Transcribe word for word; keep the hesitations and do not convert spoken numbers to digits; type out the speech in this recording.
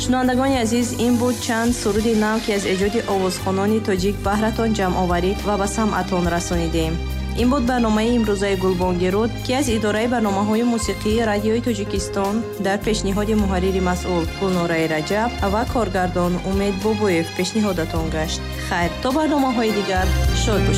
шунавандагони азиз, ин буд чанд суруди нав ки аз эҷоди овозхонони тоҷик баҳратон ҷамъоварӣ ва ба самъатон расонидем. ин буд барномаи имрӯзаи Гулбонгируд ки аз идораи барномаҳои мусиқии радиои Тоҷикистон дар пешниҳоди муҳаррири масъул Гулнораи Раҷаб ва коргардон Умед Бобоев пешниҳодатон гашт. Хайр, то барномаҳои дигар шод бошед.